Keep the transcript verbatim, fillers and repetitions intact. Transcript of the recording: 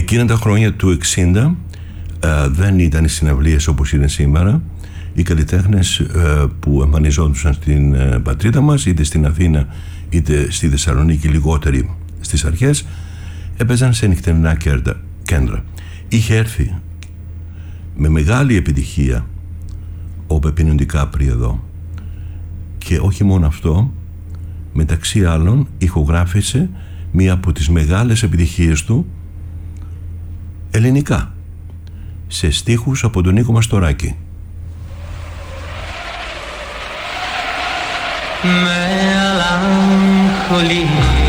Εκείνα τα χρόνια του εξήντα ε, δεν ήταν οι συναυλίες όπως είναι σήμερα. Οι καλλιτέχνες ε, που εμφανιζόντουσαν στην ε, πατρίδα μας, είτε στην Αθήνα είτε στη Θεσσαλονίκη, λιγότεροι στις αρχές, έπαιζαν σε νυχτερινά κέντρα. Είχε έρθει με μεγάλη επιτυχία ο Πεπίνο Ντικάπρι εδώ, και όχι μόνο αυτό, μεταξύ άλλων ηχογράφησε μία από τις μεγάλες επιτυχίες του ελληνικά, σε στίχους από τον Νίκο Μαστοράκη. Melancholia